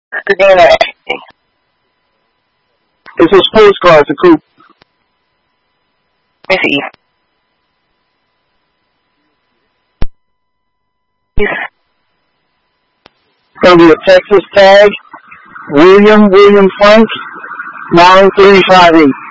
It's a sports car. It's a coupe. Let me see. It's going to be a Texas tag. William Frank, 935E.